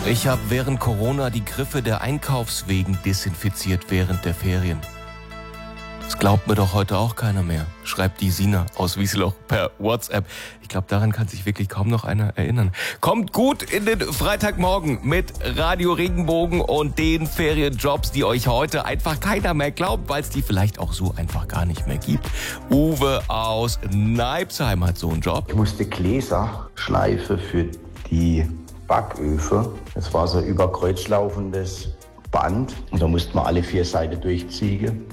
Ich habe während Corona die Griffe der Einkaufswegen desinfiziert während der Ferien. Das glaubt mir doch heute auch keiner mehr, schreibt die Sina aus Wiesloch per WhatsApp. Ich glaube, daran kann sich wirklich kaum noch einer erinnern. Kommt gut in den Freitagmorgen mit Radio Regenbogen und den Ferienjobs, die euch heute einfach keiner mehr glaubt, weil es die vielleicht auch so einfach gar nicht mehr gibt. Uwe aus Neibsheim hat so einen Job. Ich musste Gläser schleifen für die Backöfen. Das war so ein überkreuzlaufendes Band und da musste man alle 4 Seiten durchziehen.